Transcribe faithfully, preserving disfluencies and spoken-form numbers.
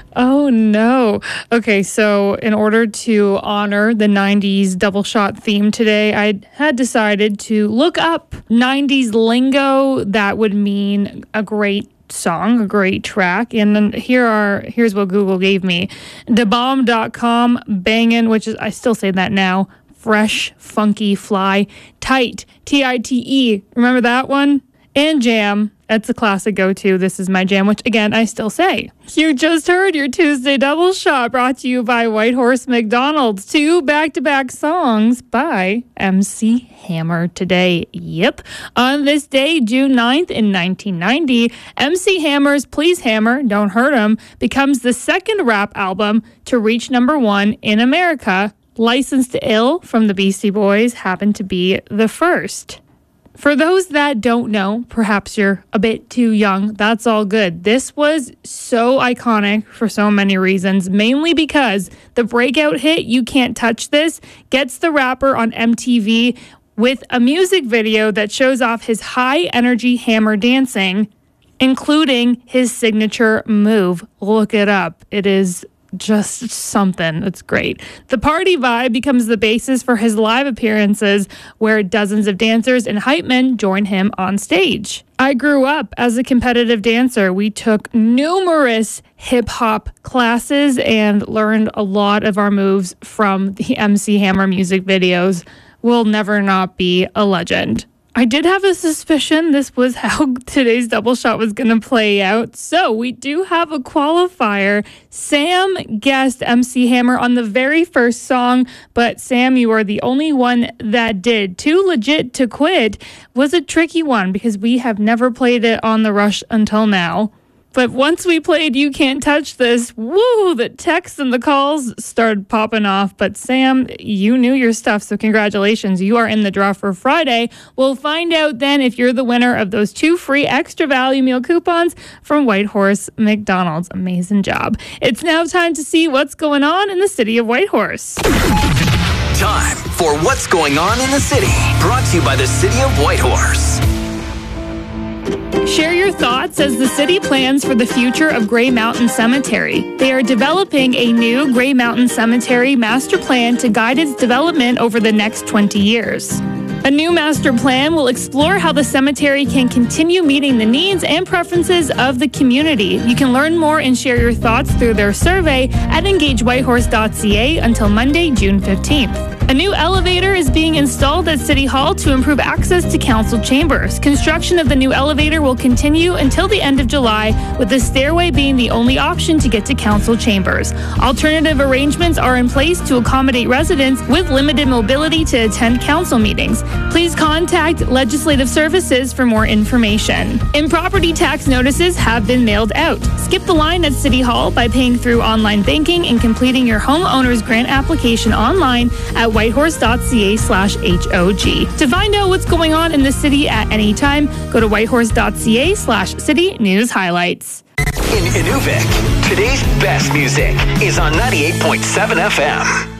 Oh, no. Okay, so in order to honor the nineties double shot theme today, I had decided to look up nineties lingo that would mean a great song, a great track. And then here are here's what Google gave me. Da bomb dot com, bangin', which is, I still say that now, fresh, funky, fly, tight, T I T E. Remember that one? And jam. That's a classic go-to. This is my jam, which, again, I still say. You just heard your Tuesday Double Shot, brought to you by Whitehorse McDonald's. Two back-to-back songs by M C Hammer today. Yep. On this day, June ninth in nineteen ninety, M C Hammer's Please Hammer, Don't Hurt 'Em becomes the second rap album to reach number one in America. Licensed to Ill from the Beastie Boys happened to be the first. For those that don't know, perhaps you're a bit too young, that's all good. This was so iconic for so many reasons, mainly because the breakout hit, You Can't Touch This, gets the rapper on M T V with a music video that shows off his high-energy hammer dancing, including his signature move. Look it up. It is just something. It's great. The party vibe becomes the basis for his live appearances, where dozens of dancers and hype men join him on stage. I grew up as a competitive dancer. We took numerous hip-hop classes and learned a lot of our moves from the M C Hammer music videos. Will never not be a legend. I did have a suspicion this was how today's double shot was going to play out. So we do have a qualifier. Sam guessed M C Hammer on the very first song, but Sam, you are the only one that did. Too Legit to Quit was a tricky one because we have never played it on The Rush until now. But once we played You Can't Touch This, woo, the texts and the calls started popping off. But Sam, you knew your stuff, so congratulations. You are in the draw for Friday. We'll find out then if you're the winner of those two free extra value meal coupons from Whitehorse McDonald's. Amazing job. It's now time to see what's going on in the city of Whitehorse. Time for What's Going On in the City, brought to you by the City of Whitehorse. Share your thoughts as the city plans for the future of Grey Mountain Cemetery. They are developing a new Grey Mountain Cemetery master plan to guide its development over the next twenty years. A new master plan will explore how the cemetery can continue meeting the needs and preferences of the community. You can learn more and share your thoughts through their survey at engage whitehorse dot c a until Monday, June fifteenth. A new elevator is being installed at City Hall to improve access to council chambers. Construction of the new elevator will continue until the end of July, with the stairway being the only option to get to council chambers. Alternative arrangements are in place to accommodate residents with limited mobility to attend council meetings. Please contact Legislative Services for more information. And property tax notices have been mailed out. Skip the line at City Hall by paying through online banking and completing your homeowner's grant application online at whitehorse dot c a slash H O G. To find out what's going on in the city at any time, go to whitehorse dot c a slash city news highlights. In Inuvik, today's best music is on ninety-eight point seven F M.